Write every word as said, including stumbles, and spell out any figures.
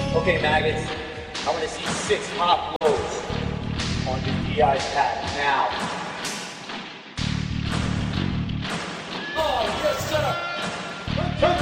Okay, maggots, I want to see six hot blows on the D I's pad now.